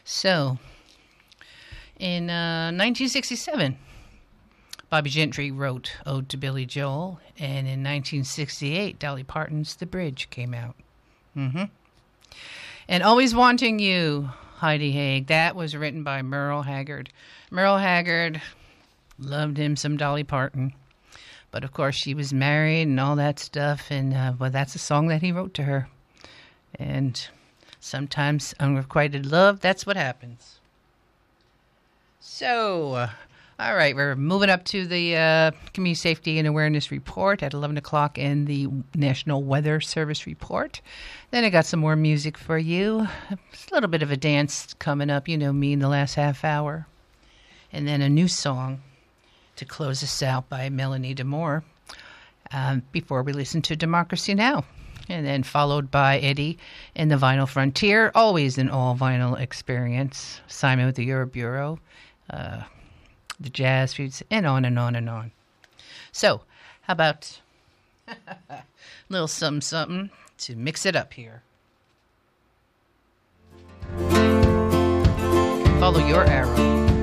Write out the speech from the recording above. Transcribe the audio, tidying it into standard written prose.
So, in 1967, Bobby Gentry wrote Ode to Billy Joel, and in 1968, Dolly Parton's The Bridge came out. And Always Wanting You, Heidi Haig, that was written by Merle Haggard. Merle Haggard loved him some Dolly Parton. But, of course, she was married and all that stuff, and well, that's a song that he wrote to her. And sometimes unrequited love, that's what happens. So, all right, we're moving up to the Community Safety and Awareness Report at 11 o'clock and the National Weather Service Report. Then I got some more music for you. A little bit of a dance coming up, you know me, in the last half hour. And then a new song to close us out by Melanie DeMore before we listen to Democracy Now! And then followed by Eddie and the Vinyl Frontier, always an all-vinyl experience. Simon with the Euro Bureau. The Jazz Foods, and on and on and on. So, how about a little something to mix it up here? Follow your arrow.